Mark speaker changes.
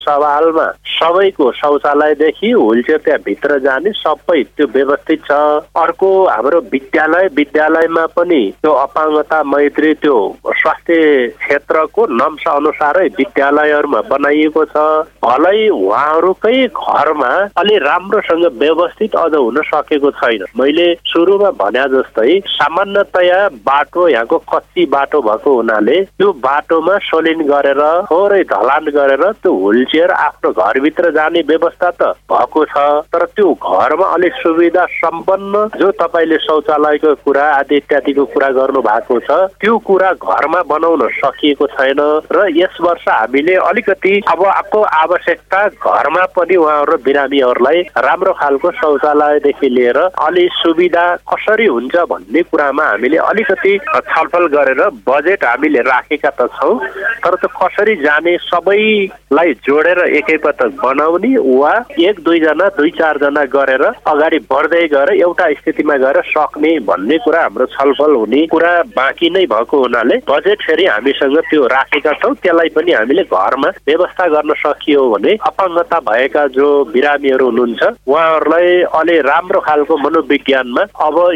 Speaker 1: सवालमा सबैको शौचालयदेखि व्हीलचेयर त्यहाँ भित्र जाने सबै त्यो व्यवस्थित छ। अर्को हाम्रो विद्यालयमा पनि त्यो अपाङ्गता मैत्री त्यो स्वास्थ्य क्षेत्रको नम्स अनुसारै विद्यालयहरूमा बनाइएको छ। भलै उहाँहरूकै घरमा अलि राम्रोसँग व्यवस्थित अझ हुन सकेको छैन। मैले सुरुमा भने जस्तै सामान्यतया बाटो यहाँको कच्ची बाटो भएको हुनाले त्यो बाटोमा सोलिन गरेर थोरै ढलान गरेर त्यो व्हीलचेयर आफ्नो घरभित्र जाने व्यवस्था त भएको छ। तर त्यो घरमा अलिक सुविधा सम्पन्न जो तपाईँले शौचालयको कुरा आदि इत्यादिको कुरा गर्नु भएको छ त्यो कुरा घरमा बनाउन सकिएको छैन। र यस वर्ष हामीले अलिकति अबको आवश्यकता घरमा पनि उहाँहरू बिरामीहरूलाई राम्रो खालको शौचालयदेखि लिएर अलि सुविधा कसरी हुन्छ भन्ने कुरामा हामीले अलिकति छलफल गरेर बजेट हामीले राखेका त छौँ। तर त्यो कसरी जाने सबैलाई जोडेर एकैपटक बनाउने वा एक दुईजना दुई चारजना गरेर अगाडि बढ्दै गएर एउटा स्थितिमा गएर सक्ने भन्ने कुरा हाम्रो छलफल हुने कुरा बाँकी नै भएको हुनाले बजेट फेरि हामीसँग त्यो राखेका छौँ। त्यसलाई पनि हामीले घरमा व्यवस्था गर्न सकियो भने अपाङ्गता भएका जो बिरामीहरू हुनुहुन्छ उहाँहरूलाई अलि राम्रो खालको मनोविज्ञानमा अब